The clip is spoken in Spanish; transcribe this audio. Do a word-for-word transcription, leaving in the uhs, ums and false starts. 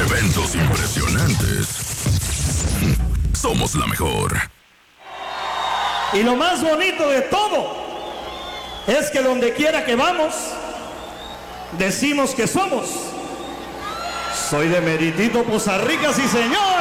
Eventos impresionantes. Somos la mejor. Y lo más bonito de todo es que donde quiera que vamos, decimos que somos. Soy de Meritito, Poza Rica, sí señor.